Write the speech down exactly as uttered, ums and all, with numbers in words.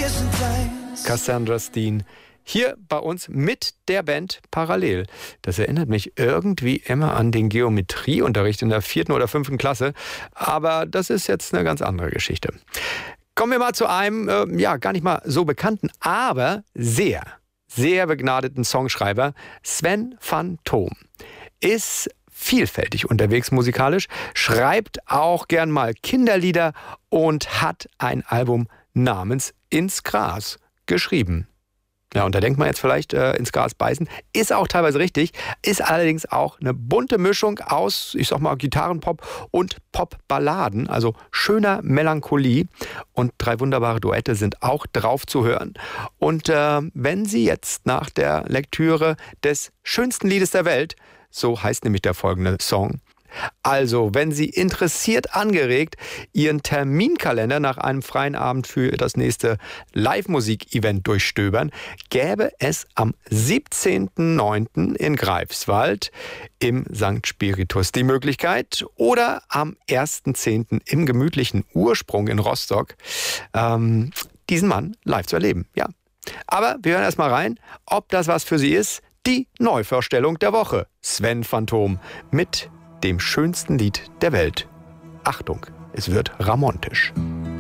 Cassandra Steen. Hier bei uns mit der Band parallel. Das erinnert mich irgendwie immer an den Geometrieunterricht in der vierten oder fünften Klasse. Aber das ist jetzt eine ganz andere Geschichte. Kommen wir mal zu einem, äh, ja, gar nicht mal so bekannten, aber sehr, sehr begnadeten Songschreiber. Sven van Thom ist vielfältig unterwegs musikalisch, schreibt auch gern mal Kinderlieder und hat ein Album namens Ins Gras geschrieben. Ja, und da denkt man jetzt vielleicht, äh, ins Gras beißen. Ist auch teilweise richtig, ist allerdings auch eine bunte Mischung aus, ich sag mal, Gitarrenpop und Popballaden, also schöner Melancholie. Und drei wunderbare Duette sind auch drauf zu hören. Und äh, wenn Sie jetzt nach der Lektüre des schönsten Liedes der Welt, so heißt nämlich der folgende Song, also, wenn Sie interessiert angeregt Ihren Terminkalender nach einem freien Abend für das nächste Live-Musik-Event durchstöbern, gäbe es am siebzehnten neunten in Greifswald im Sankt Spiritus die Möglichkeit oder am ersten zehnten im gemütlichen Ursprung in Rostock ähm, diesen Mann live zu erleben. Ja. Aber wir hören erst mal rein, ob das was für Sie ist. Die Neuvorstellung der Woche. Sven van Thom mit dem schönsten Lied der Welt. Achtung, es wird ramontisch.